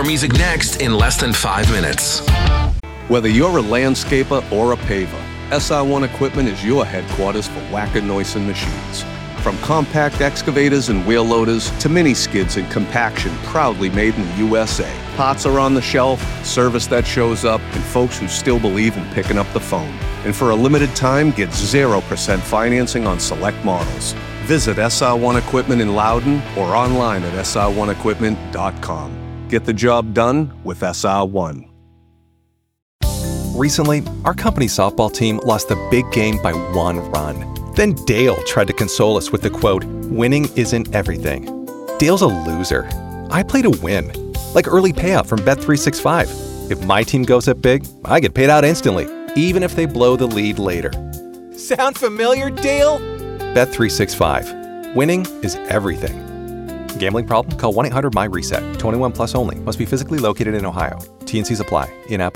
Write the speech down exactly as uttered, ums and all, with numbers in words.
music next in less than five minutes. Whether you're a landscaper or a paver, S R one Equipment is your headquarters for Wacker Neuson machines. From compact excavators and wheel loaders to mini skids and compaction proudly made in the U S A. Parts are on the shelf, service that shows up, and folks who still believe in picking up the phone. And for a limited time, get zero percent financing on select models. Visit S R one Equipment in Loudon or online at S R one equipment dot com. Get the job done with S R one. Recently, our company softball team lost the big game by one run. Then Dale tried to console us with the quote, "Winning isn't everything." Dale's a loser. I play to win. Like early payout from Bet three sixty-five. If my team goes up big, I get paid out instantly, even if they blow the lead later. Sound familiar, Dale? Bet three sixty-five. Winning is everything. Gambling problem? Call one eight hundred M Y RESET. twenty-one plus only. Must be physically located in Ohio. T and Cs apply. In-app